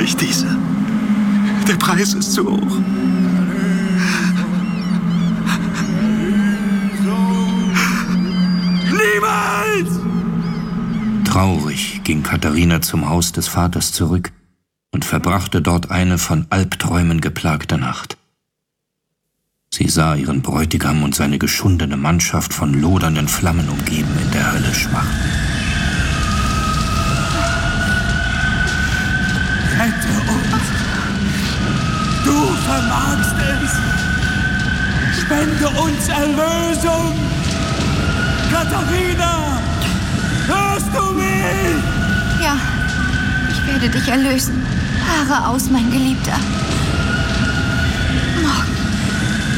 nicht diese. Der Preis ist zu hoch. Niemals! Traurig ging Katharina zum Haus des Vaters zurück und verbrachte dort eine von Albträumen geplagte Nacht. Sie sah ihren Bräutigam und seine geschundene Mannschaft von lodernden Flammen umgeben in der Hölle schmachten. Rette uns! Du vermagst es! Spende uns Erlösung! Katharina! Hörst du mich? Ja, ich werde dich erlösen. Fahre aus, mein Geliebter.